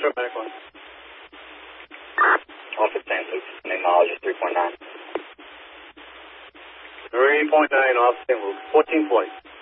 Foxtrot, Medic 1. Office St. Luke's, acknowledge 3.9. 3.9, Officer St. Luke. 14 flight.